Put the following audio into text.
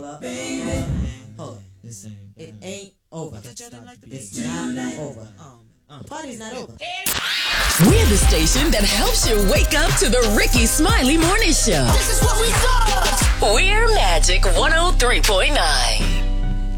Baby. Hold on. It ain't over. It's not over. Party's not over. We're the station that helps you wake up to the Ricky Smiley Morning Show. This is what we do. We're Magic 103.9.